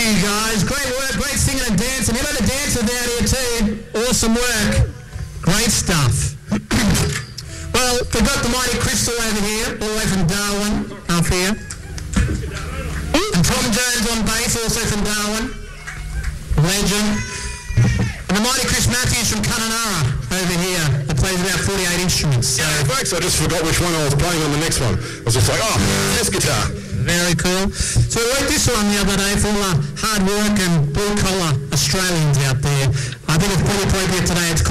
you guys. Great work, great singing and dancing. How about the dancers out here too? Awesome work. Great stuff. Well, we've got the mighty Crystal over here, all the way from Darwin, up here. And Tom Jones on bass, also from Darwin. Legend. And the mighty Chris Matthews from Kununurra over here, that plays about 48 instruments. So. Yeah, folks, I just forgot which one I was playing on the next one. I was just like, this guitar. Very cool. So we wrote this one the other day for all the hard work and blue-collar Australians out there. I think it's pretty appropriate today. It's